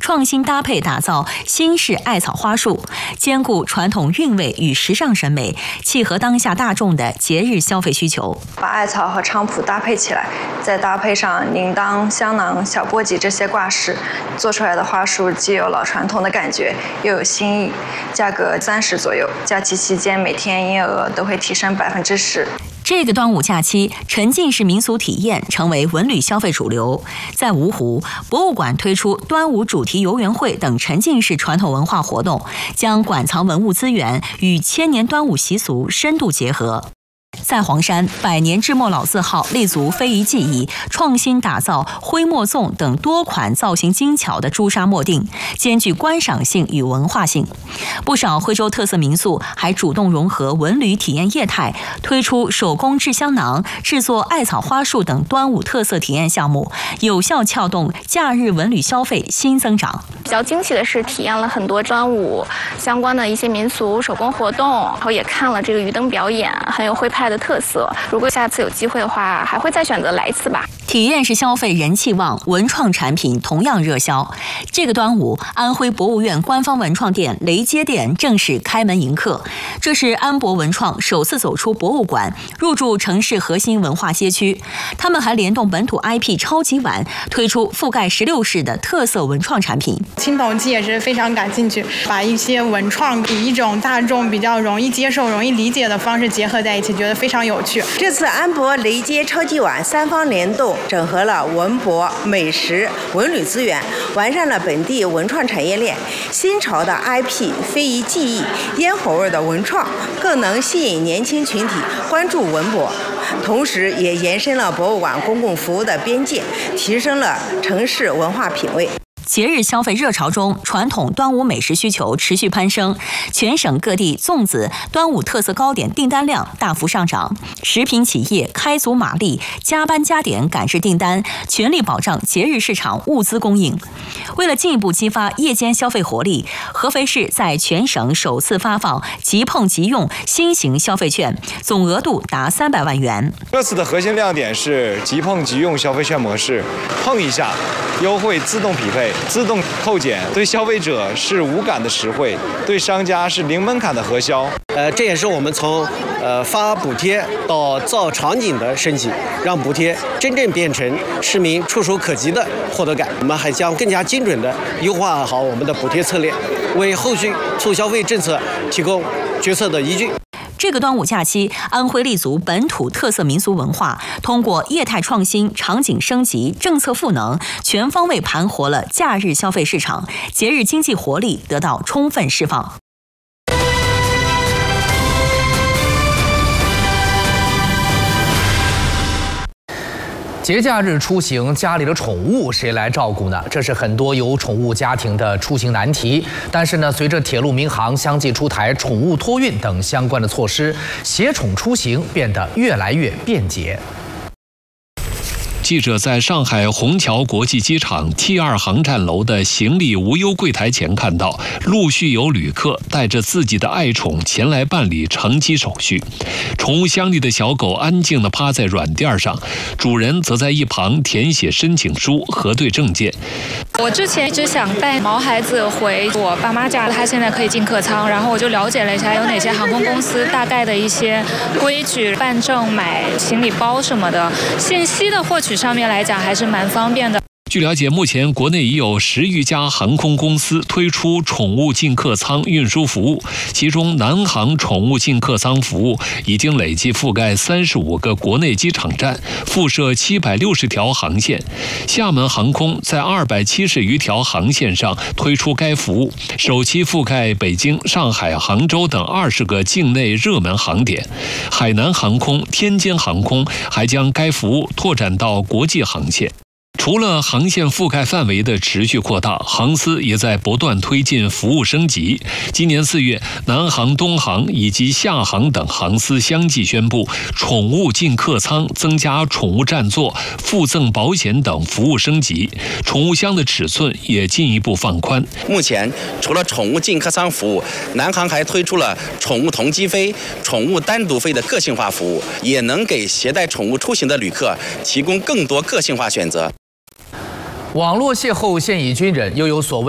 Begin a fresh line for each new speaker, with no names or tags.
创新搭配打造新式艾草花束，兼顾传统韵味与时尚审美，契合当下大众的节日消费需求。
把艾草和菖蒲搭配起来，再搭配上铃铛、香囊、小波及这些挂饰，做出来的花束既有老传统的感觉，又有新意。价格30左右，假期期间每天营业额都会提升10%。
这个端午假期，沉浸式民俗体验成为文旅消费主流。在芜湖，博物馆推出端午主题游园会等沉浸式传统文化活动，将馆藏文物资源与千年端午习俗深度结合。在黄山，100年制墨老字号立足非遗技艺，创新打造徽墨粽等多款造型精巧的朱砂墨锭，兼具观赏性与文化性。不少徽州特色民宿还主动融合文旅体验业态，推出手工制香囊、制作艾草花束等端午特色体验项目，有效撬动假日文旅消费新增长。
比较惊喜的是，体验了很多端午相关的一些民俗手工活动，然后也看了这个鱼灯表演，很有徽派的特色。如果下次有机会的话，还会再选择来一次吧。
体验式消费人气旺，文创产品同样热销。这个端午，安徽博物院官方文创店雷街店正式开门迎客。这是安博文创首次走出博物馆，入驻城市核心文化街区。他们还联动本土 IP 超级碗，推出覆盖16市的特色文创产品。
青铜器也是非常感兴趣，把一些文创以一种大众比较容易接受、容易理解的方式结合在一起，觉得非常有趣。
这次安博雷街超级碗3方联动，整合了文博、美食、文旅资源，完善了本地文创产业链。新潮的 IP、非遗技艺、烟火味的文创，更能吸引年轻群体关注文博，同时也延伸了博物馆公共服务的边界，提升了城市文化品味。
节日消费热潮中，传统端午美食需求持续攀升，全省各地粽子、端午特色糕点订单量大幅上涨，食品企业开足马力，加班加点赶制订单，全力保障节日市场物资供应。为了进一步激发夜间消费活力，合肥市在全省首次发放即碰即用新型消费券，总额度达300万元。
这次的核心亮点是即碰即用消费券模式，碰一下，优惠自动匹配。自动扣减，对消费者是无感的实惠，对商家是零门槛的核销。
这也是我们从发补贴到造场景的升级，让补贴真正变成市民触手可及的获得感。我们还将更加精准地优化好我们的补贴策略，为后续促消费政策提供决策的依据。
这个端午假期，安徽立足本土特色民俗文化，通过业态创新、场景升级、政策赋能，全方位盘活了假日消费市场，节日经济活力得到充分释放。
节假日出行，家里的宠物谁来照顾呢？这是很多有宠物家庭的出行难题。但是呢，随着铁路、民航相继出台宠物托运等相关的措施，携宠出行变得越来越便捷。
记者在上海虹桥国际机场 T2 航站楼的行李无忧柜台前看到，陆续有旅客带着自己的爱宠前来办理乘机手续。宠物箱里的小狗安静地趴在软垫上，主人则在一旁填写申请书、核对证件。
我之前一直想带毛孩子回我爸妈家，他现在可以进客舱，然后我就了解了一下有哪些航空公司大概的一些规矩、办证、买行李包什么的信息的获取上面来讲还是蛮方便的。
据了解，目前国内已有10余家航空公司推出宠物进客舱运输服务，其中南航宠物进客舱服务已经累计覆盖35个国内机场站，附设760条航线。厦门航空在270余条航线上推出该服务，首期覆盖北京、上海、杭州等20个境内热门航点。海南航空、天津航空还将该服务拓展到国际航线。除了航线覆盖范围的持续扩大，航司也在不断推进服务升级。今年4月，南航、东航以及厦航等航司相继宣布，宠物进客舱增加宠物占座、附赠保险等服务升级，宠物箱的尺寸也进一步放宽。
目前，除了宠物进客舱服务，南航还推出了宠物同机飞、宠物单独飞的个性化服务，也能给携带宠物出行的旅客提供更多个性化选择。
网络邂逅现已军人，又有所谓